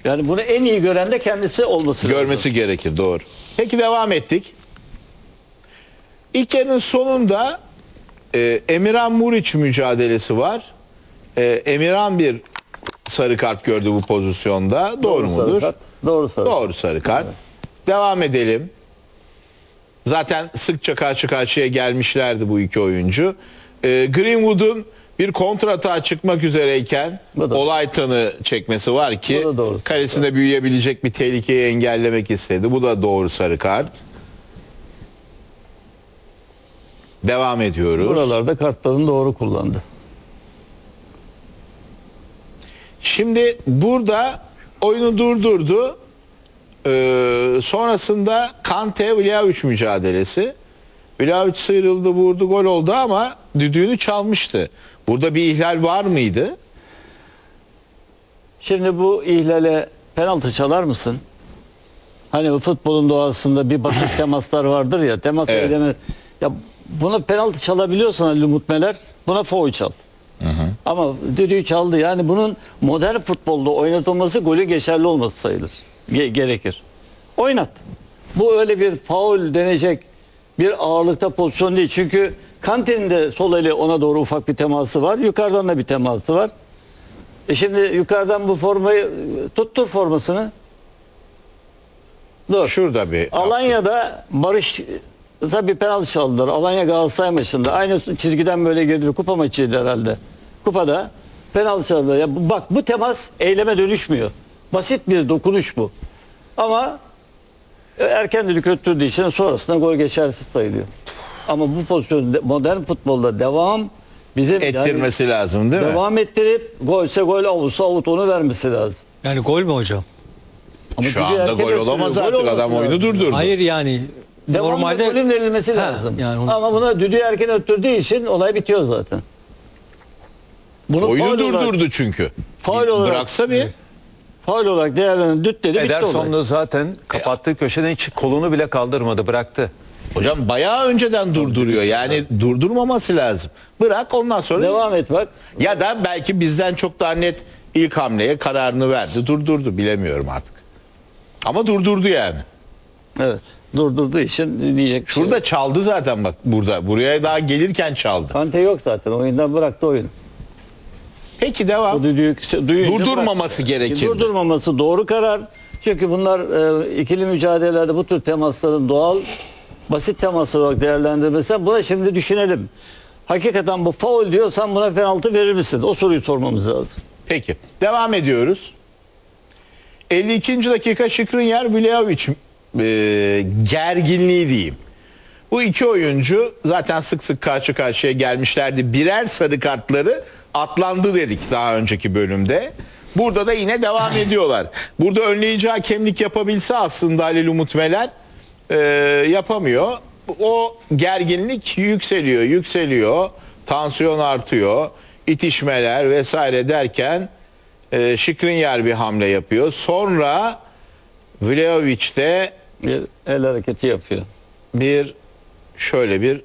Yani bunu en iyi gören de kendisi olması lazım. Görmesi gerekir, doğru. Peki devam ettik. İlk yarının sonunda Emirhan Muriç mücadelesi var. Emirhan bir sarı kart gördü bu pozisyonda. Doğru mudur? Sarı kart. Doğru sarı. Doğru sarı kart. Evet. Devam edelim. Zaten sıkça karşı karşıya gelmişlerdi bu iki oyuncu. Greenwood'un bir kontratağa çıkmak üzereyken olay tanı çekmesi var ki kalesinde büyüyebilecek bir tehlikeyi engellemek istedi. Bu da doğru sarı kart. Devam ediyoruz. Buralarda kartlarını doğru kullandı. Şimdi burada oyunu durdurdu. Sonrasında Kante-Vlahovic mücadelesi. Vlahovic sıyrıldı, vurdu, gol oldu ama düdüğünü çalmıştı. Burada bir ihlal var mıydı? Şimdi bu ihlale penaltı çalar mısın? Hani bu futbolun doğasında bir basit temaslar vardır ya. Temas eyleme. Ya buna penaltı çalabiliyorsan Ali Mutmeler, buna faul çal. Ama düdüğü çaldı. Yani bunun modern futbolda oynatılması golü geçerli olması sayılır. Gerekir. Oynat. Bu öyle bir faul denecek bir ağırlıkta pozisyon değil. Çünkü Kante'nin de sol eli ona doğru ufak bir teması var. Yukarıdan da bir teması var. Şimdi yukarıdan bu formayı tuttur formasını. Dur. Şurada bir. Alanya'da Barış'a bir penaltı çaldılar. Alanya Galatasaray maçında. Aynı çizgiden böyle girdi. Kupa maçıydı herhalde. Kupada penaltı çaldılar. Ya bak bu temas eyleme dönüşmüyor. Basit bir dokunuş bu. Ama erken düdük öttürdüğü için sonrasında gol geçersiz sayılıyor. Ama bu pozisyon modern futbolda devam bizim ettirmesi lazım değil mi? Devam ettirip golse gol, avutsa avut onu vermesi lazım. Yani gol mü hocam? Ama şu anda gol olamaz artık, adam oyunu durdurdu. Hayır yani normalde golün verilmesi lazım. Yani ama buna düdüğü erken öttürdüğü için olay bitiyor zaten. Bunu oyunu durdurdu çünkü. Faul olarak bıraksa bir. Faul olarak değerlendirdi, düt dedi, bitti Ederson da olay. zaten kapattığı köşeden hiç kolunu bile kaldırmadı, bıraktı. Hocam bayağı önceden durduruyor. Yani durdurmaması lazım. Bırak, ondan sonra devam et bak. Ya da belki bizden çok daha net ilk hamleye kararını verdi. Durdurdu, bilemiyorum artık. Ama durdurdu yani. Evet. Durdurduğu için diyecek bir şey Şurada yok. çaldı zaten bak burada. Buraya daha gelirken çaldı. Kante yok zaten. Oyundan bıraktı oyunu. Peki devam. Bu düdüğü Durdurmaması gerekirdi. Durdurmaması doğru karar. Çünkü bunlar ikili mücadelelerde bu tür temasların doğal basit temaslar olarak değerlendirmesi. Buna şimdi düşünelim. Hakikaten bu faul diyorsan buna penaltı verir misin? O soruyu sormamız lazım. Peki. Devam ediyoruz. 52. dakika Skriniar Vlahovic gerginliği diyeyim. Bu iki oyuncu zaten sık sık karşı karşıya gelmişlerdi. Birer sarı kartları atlandı dedik daha önceki bölümde. Burada da yine devam ediyorlar. Burada önleyici hakemlik yapabilse aslında Halil Umut Meler yapamıyor. O gerginlik yükseliyor. Tansiyon artıyor. İtişmeler vesaire derken Skriniar bir hamle yapıyor. Sonra Vlahovic de Bir el hareketi yapıyor. şöyle bir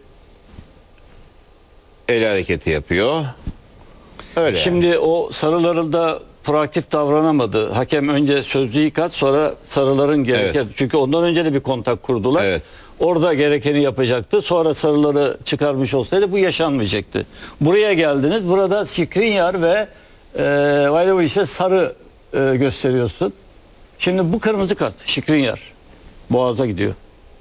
el hareketi yapıyor. Öyle. Şimdi o sarılarında proaktif davranamadı. Hakem önce sözlü kat, sonra sarıların gereken. Evet. Çünkü ondan önce de bir kontak kurdular. Evet. Orada gerekeni yapacaktı. Sonra sarıları çıkarmış olsaydı bu yaşanmayacaktı. Buraya geldiniz. Burada Skriniar ve Vlahovic'e sarı gösteriyorsun. Şimdi bu kırmızı kart. Skriniar boğaza gidiyor.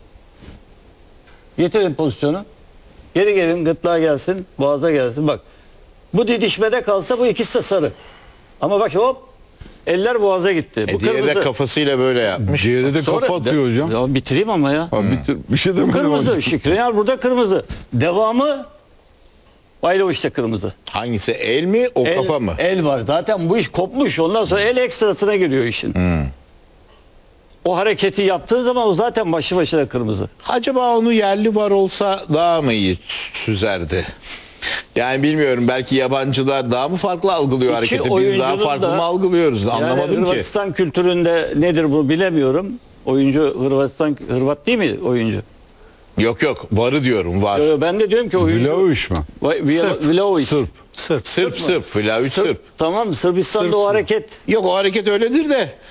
Getirin pozisyonu. Geri gelin, gırtlağa gelsin, boğaza gelsin. Bak. Bu didişmede kalsa bu ikisi de sarı. Ama bak hop, eller boğaza gitti. Bu diğeri de kırmızı. kafasıyla böyle yapmış. Diğeri de kafa atıyor hocam. Ya bitireyim ama ya. Abi bir şey demedim. Kırmızı. Skriniar burada kırmızı. Devamı Vlahovic de kırmızı. Hangisi, el mi o kafa mı? El var. Zaten bu iş kopmuş. Ondan sonra el ekstrasına giriyor işin. O hareketi yaptığı zaman o zaten başlı başına kırmızı. Acaba onu yerli var olsa daha mı iyi süzerdi? Yani bilmiyorum, belki yabancılar daha mı farklı algılıyor hareketi? Biz daha oyuncunun farklı da- mı algılıyoruz? Yani Anlamadım ki. Hırvatistan kültüründe nedir bu bilemiyorum. Oyuncu Hırvat değil mi oyuncu? Yok varı diyorum, var. Ben de diyorum ki oyuncu. Vlahovic mi? Vlahovic. Sırp. Vlahovic Sırp. Tamam, Sırbistan'da Sırp, o Sırp. hareket. Yok, o hareket öyledir de